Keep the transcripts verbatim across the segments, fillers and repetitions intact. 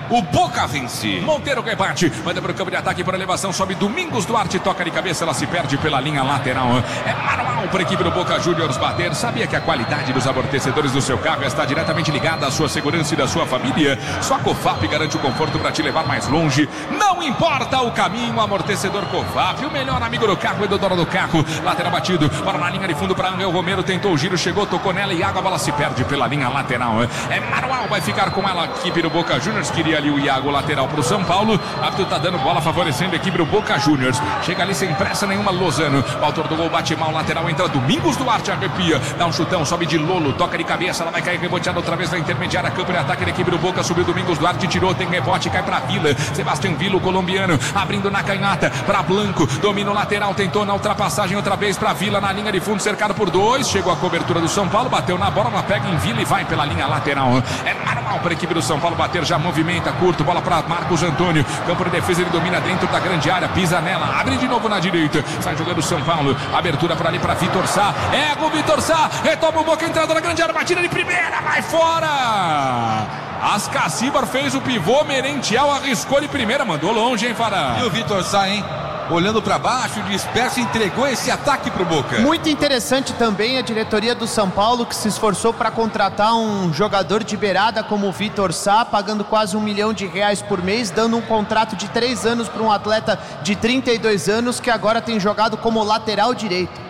o Boca vence. Monteiro rebate, manda para o campo de ataque por elevação, sobe Domingos Duarte, toca de cabeça, ela se perde pela linha lateral. É manual para a equipe do Boca Juniors bater. Sabia que a qualidade dos amortecedores do seu carro está diretamente ligada à sua segurança e da sua família? Só a Cofap garante o conforto para te levar mais longe. Não importa o caminho, amortecedor Cofap, o melhor amigo do carro e do dono do carro. Lateral batido, para na linha de fundo para Angel Romero, tentou o giro, chegou, tocou nela e água, a bola se perde pela linha lateral. É manual, vai ficar com ela a equipe do Boca Juniors. Queria ali o Iago, lateral para o São Paulo. Árbitro tá dando bola favorecendo a equipe do Boca Juniors. Chega ali sem pressa nenhuma, Lozano. O autor do gol bate mal, lateral entra Domingos Duarte, arrepia, dá um chutão, sobe de Lolo, toca de cabeça, ela vai cair reboteada outra vez na intermediária, campo de ataque da equipe do Boca, subiu Domingos Duarte, tirou, tem rebote, cai pra Vila, Sebastião Vila, o colombiano, abrindo na canhota, pra Blanco, domina o lateral, tentou na ultrapassagem outra vez pra Vila, na linha de fundo, cercado por dois, chegou a cobertura do São Paulo, bateu na bola, ela pega em Vila e vai pela linha lateral. É normal para a equipe do São Paulo bater, já movimenta, curto, bola pra Marcos Antônio, campo de defesa, ele domina dentro da grande área, pisa nela, abre de novo na direita, sai jogando o São Paulo, abertura para ali para Vitor Sá, é o Vitor Sá, retoma o Boca, entrada na grande área, batida de primeira, vai fora! Ascacibar fez o pivô, Merentiel arriscou de primeira, mandou longe, hein, Fará? E o Vitor Sá, hein? Olhando para baixo, disperso, entregou esse ataque pro Boca. Muito interessante também a diretoria do São Paulo, que se esforçou para contratar um jogador de beirada como o Vitor Sá, pagando quase um milhão de reais por mês, dando um contrato de três anos para um atleta de trinta e dois anos que agora tem jogado como lateral direito.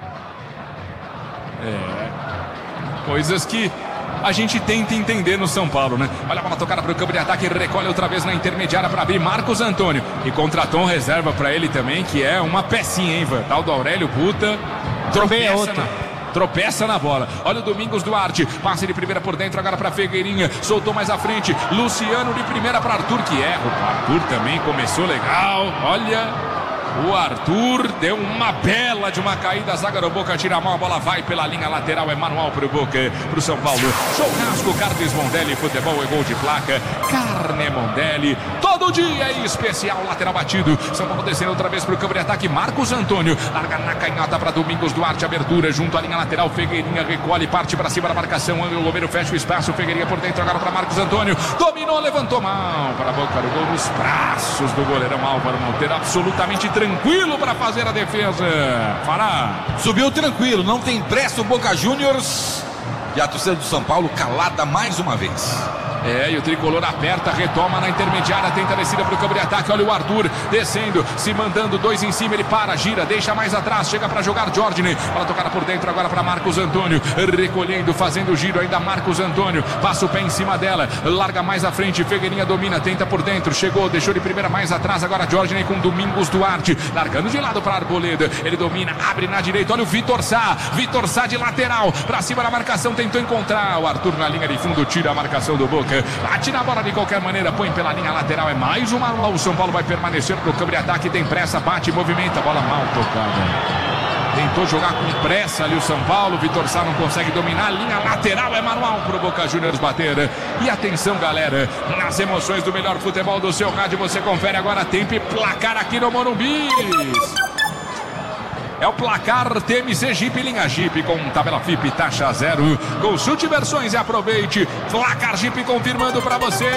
É, coisas que a gente tenta entender no São Paulo, né? Olha a bola tocada para o campo de ataque, recolhe outra vez na intermediária para abrir Marcos Antônio. E contratou um reserva para ele também, que é uma pecinha, hein, Ivan? Tal do Aurélio Puta. Tropeça na, tropeça na bola. Olha o Domingos Duarte, passe de primeira por dentro, agora para Figueirinha, soltou mais à frente. Luciano de primeira para Arthur, que erra. O Arthur também começou legal. Olha... O Arthur deu uma bela de uma caída, a zaga do Boca tira a mão, a bola vai pela linha lateral, é manual pro Boca, pro São Paulo. Churrasco, Carnes Mondelli, futebol é gol de placa, Carne Mondelli, todo dia é especial, lateral batido, São Paulo descendo outra vez pro campo de ataque, Marcos Antônio, larga na canhota para Domingos Duarte, abertura junto à linha lateral, Figueirinha recolhe, parte para cima da marcação, Angel Romero fecha o espaço, Figueirinha por dentro agora para Marcos Antônio, dominou, levantou mal para a Boca, o gol nos braços do goleirão Álvaro Monteiro, absolutamente tranquilo para fazer a defesa. Fará. Subiu tranquilo, não tem pressa o Boca Juniors. E a torcida do São Paulo calada mais uma vez. É, e o tricolor aperta, retoma na intermediária, tenta a descida para o campo de ataque. Olha o Arthur descendo, se mandando, dois em cima, ele para, gira, deixa mais atrás, chega para jogar Jorginho. Bola tocada por dentro agora para Marcos Antônio, recolhendo, fazendo o giro ainda Marcos Antônio, passa o pé em cima dela, larga mais à frente, Figueirinha domina, tenta por dentro, chegou, deixou de primeira mais atrás, agora Jorginho com Domingos Duarte, largando de lado para Arboleda, ele domina, abre na direita, olha o Vitor Sá, Vitor Sá de lateral, para cima da marcação, tentou encontrar o Arthur na linha de fundo, tira a marcação do Boca. Bate na bola de qualquer maneira, põe pela linha lateral, é mais uma. O São Paulo vai permanecer pro campo de ataque, tem pressa, bate, movimenta, bola mal tocada. Tentou jogar com pressa ali o São Paulo, Vitor Sá não consegue dominar, a linha lateral é manual pro Boca Juniors bater. E atenção, galera, nas emoções do melhor futebol do seu rádio, você confere agora tempo e placar aqui no Morumbi. É o placar T M C Jeep, linha Jeep com tabela F I P, taxa zero. Consulte versões e aproveite. Placar Jeep confirmando para você.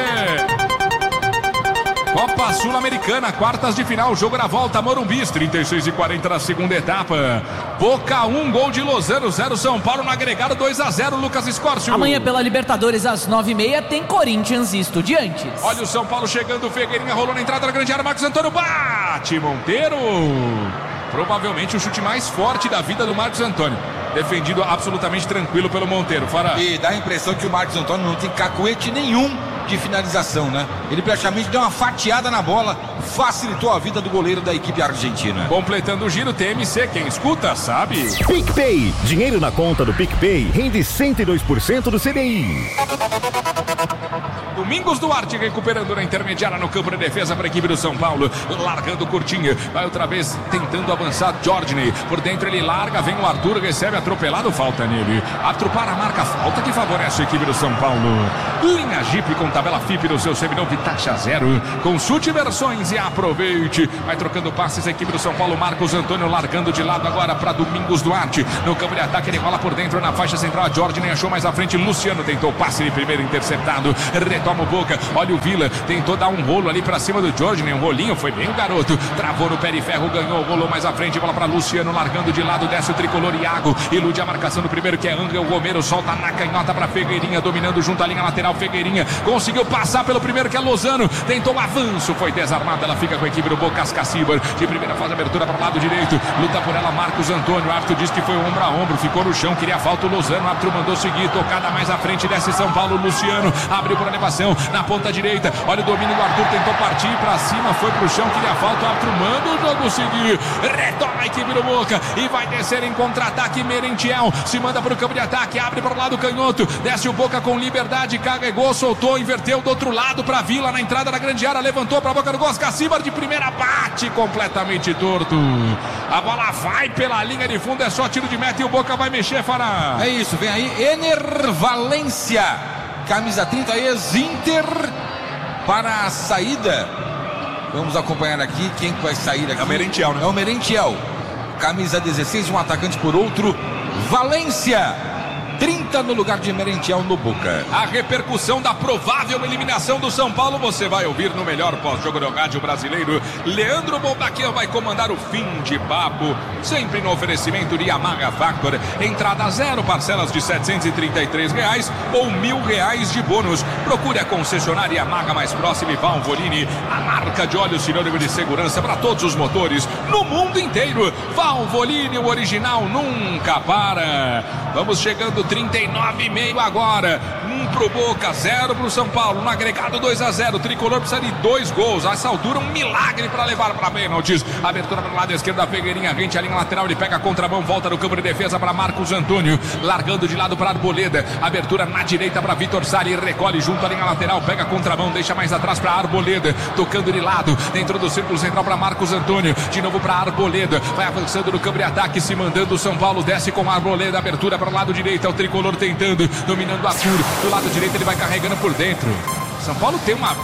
Copa Sul-Americana, quartas de final, jogo na volta, Morumbi, trinta e seis e quarenta na segunda etapa. Boca um, gol de Lozano, zero São Paulo no agregado, dois a zero, Lucas Escórcio. Amanhã pela Libertadores às nove e meia tem Corinthians e Estudiantes. Olha o São Paulo chegando, Figueirinha rolou na entrada da grande área, Marcos Antônio bate, Monteiro. Provavelmente o chute mais forte da vida do Marcos Antônio. Defendido absolutamente tranquilo pelo Monteiro. Fará. E dá a impressão que o Marcos Antônio não tem cacuete nenhum de finalização, né? Ele praticamente deu uma fatiada na bola, facilitou a vida do goleiro da equipe argentina. Completando o giro, T M C, quem escuta sabe. PicPay, dinheiro na conta do PicPay rende cento e dois por cento do C D I. Domingos Duarte recuperando na intermediária no campo de defesa para a equipe do São Paulo, largando curtinho, vai outra vez tentando avançar Jorginho, por dentro ele larga, vem o Arthur, recebe atropelado, falta nele, Atrupar a marca, falta que favorece a equipe do São Paulo. Linha Jeep com tabela F I P no seu seminovo, taxa zero, consulte versões e aproveite. Vai trocando passes a equipe do São Paulo, Marcos Antônio largando de lado agora para Domingos Duarte, no campo de ataque ele rola por dentro na faixa central, a Jorginho achou mais à frente, Luciano tentou passe de primeiro interceptado, retoma o Boca. Olha o Vila, tentou dar um rolo ali pra cima do Jorginho, um rolinho, foi bem o garoto. Travou no pé de ferro, ganhou, rolou mais à frente, bola pra Luciano, largando de lado, desce o tricolor Iago. Ilude a marcação do primeiro, que é Angel Romero, solta na canhota pra Figueirinha, dominando junto à linha lateral. Figueirinha conseguiu passar pelo primeiro, que é Lozano, tentou o avanço, foi desarmada, ela fica com a equipe do Boca. Cascacibar, de primeira faz a abertura para o lado direito, luta por ela Marcos Antônio, o árbitro disse que foi ombro a ombro, ficou no chão, queria falta o Lozano, o árbitro mandou seguir, tocada mais à frente, desce São Paulo, Luciano, abriu por elevação, na ponta direita, olha o domínio do Arthur, tentou partir para cima, foi pro chão, queria falta, o árbitro manda o jogo seguir, retoma a equipe do Boca, e vai descer em contra-ataque, Merentiel, se manda para o campo de ataque, abre para o lado canhoto, desce o Boca com liberdade, carregou, soltou, inverteu do outro lado para Vila, na entrada da grande área, levantou para a boca do gol, Cascacibar de primeira, bate completamente torto, a bola vai pela linha de fundo, é só tiro de meta e o Boca vai mexer, Fará. É isso, vem aí Ener Valência, camisa trinta, ex-Inter, para a saída. Vamos acompanhar aqui quem vai sair aqui. É o Merentiel, né? É o Merentiel, camisa dezesseis, um atacante por outro, Valência, trinta no lugar de Merentiel no Boca. A repercussão da provável eliminação do São Paulo você vai ouvir no melhor pós-jogo do rádio brasileiro. Leandro Bombaquian vai comandar o fim de papo, sempre no oferecimento de Yamaha Factor. Entrada zero, parcelas de setecentos e trinta e três reais ou mil reais de bônus. Procure a concessionária Yamaha mais próxima e Valvoline, a marca de óleo sinônimo de segurança para todos os motores no mundo inteiro. Valvoline, o original nunca para. Vamos chegando trinta e nove e meio agora. Um pro Boca, zero pro São Paulo. No agregado dois a zero. O tricolor precisa de dois gols. A essa altura, um milagre para levar para pênaltis. Abertura para o lado esquerdo da Figueirinha. Rente a linha lateral. Ele pega a contramão. Volta no campo de defesa para Marcos Antônio. Largando de lado para Arboleda. Abertura na direita para Vitor Sari. Recolhe junto à linha lateral. Pega a contramão. Deixa mais atrás para Arboleda. Tocando de lado. Dentro do círculo central para Marcos Antônio. De novo para Arboleda. Vai avançando no campo de ataque. Se mandando o São Paulo. Desce com Arboleda. Abertura para o lado direito. É o tricolor tentando. Dominando Arthur. Do lado direito ele vai carregando por dentro. São Paulo tem uma...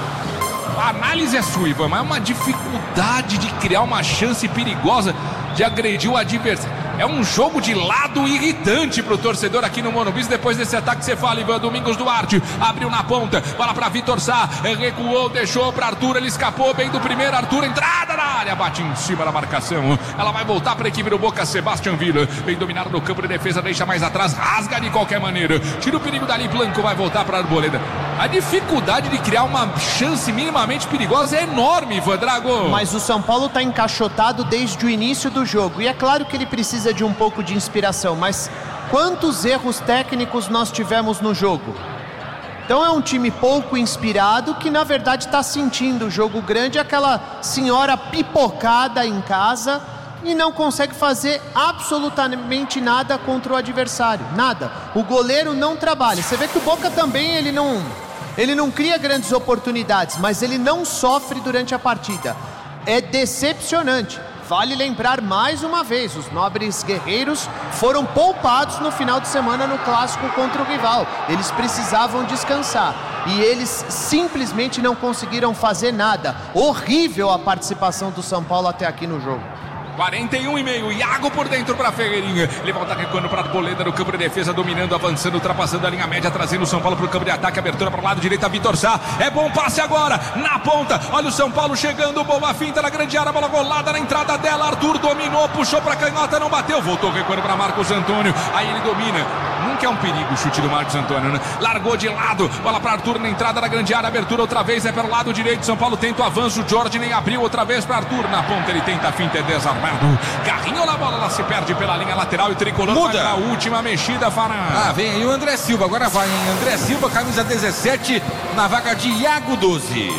A análise é sua, Ivan, mas é uma dificuldade de criar uma chance perigosa de agredir o adversário. É um jogo de lado irritante pro torcedor aqui no Morumbi. Depois desse ataque você fala, Ivan. Domingos Duarte abriu na ponta, bola pra Vitor Sá, recuou, deixou pra Arthur, ele escapou bem do primeiro. Arthur, entrada na área, bate em cima da marcação. Ela vai voltar pra equipe do Boca. Sebastião Villa vem dominar no campo de defesa, deixa mais atrás, rasga de qualquer maneira, tira o perigo dali. Blanco vai voltar pra Arboleda. A dificuldade de criar uma chance minimamente perigosa é enorme, Ivan Drago. Mas o São Paulo tá encaixotado desde o início do jogo, e é claro que ele precisa de um pouco de inspiração, mas quantos erros técnicos nós tivemos no jogo? Então é um time pouco inspirado que na verdade está sentindo o jogo grande, aquela senhora pipocada em casa e não consegue fazer absolutamente nada contra o adversário, nada. O goleiro não trabalha. Você vê que o Boca também ele não, ele não cria grandes oportunidades, mas ele não sofre durante a partida. É decepcionante. Vale lembrar mais uma vez, os nobres guerreiros foram poupados no final de semana no clássico contra o rival. Eles precisavam descansar e eles simplesmente não conseguiram fazer nada. Horrível a participação do São Paulo até aqui no jogo. quarenta e um e meio, Iago por dentro para Ferreirinha, ele volta recuando para Arboleda no campo de defesa, dominando, avançando, ultrapassando a linha média, trazendo o São Paulo para o campo de ataque, abertura para o lado direito, Vitor Sá, é bom passe agora, na ponta, olha o São Paulo chegando, boa finta na grande área, bola rolada na entrada dela, Arthur dominou, puxou para canhota, não bateu, voltou recuando para Marcos Antônio, aí ele domina, nunca é um perigo o chute do Marcos Antônio, né? Largou de lado, bola para Arthur na entrada da grande área, abertura outra vez, é pelo lado direito, São Paulo tenta o avanço, o Jorge nem abriu outra vez para Arthur, na ponta ele tenta a finta, é desarmado. Carrinho na bola, ela se perde pela linha lateral e o tricolor muda a última mexida, Fará. Ah, vem aí o André Silva, agora vai, hein? André Silva, camisa dezessete, na vaga de Iago doze.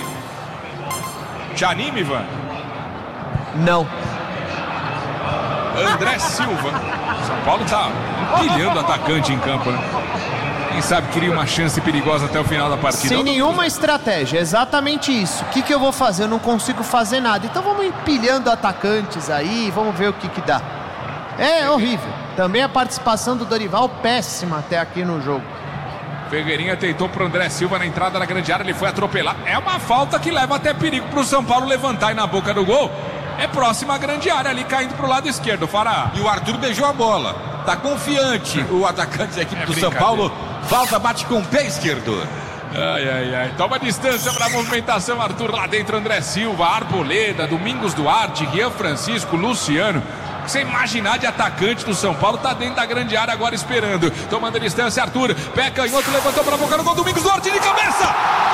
Te anime, Ivan? Não. André Silva. São Paulo tá empilhando atacante em campo, né? Quem sabe cria uma chance perigosa até o final da partida. Sem nenhuma estratégia, exatamente isso. O que, que eu vou fazer? Eu não consigo fazer nada. Então vamos empilhando atacantes aí, vamos ver o que, que dá. É horrível. Também a participação do Dorival péssima até aqui no jogo. Ferreirinha tentou pro André Silva na entrada da grande área, ele foi atropelar. É uma falta que leva até perigo pro São Paulo levantar e na boca do gol. É próxima à grande área ali, caindo pro lado esquerdo, Fará. E o Arthur beijou a bola. Tá confiante o atacante da equipe é do São Paulo. Falta, bate com o pé esquerdo. Ai, ai, ai. Toma distância para a movimentação, Arthur. Lá dentro, André Silva, Arboleda, Domingos Duarte, Rian Francisco, Luciano. Você imaginar de atacante do São Paulo, tá dentro da grande área agora esperando. Tomando distância, Arthur. Pé canhoto, levantou para boca no gol. Domingos Duarte de cabeça.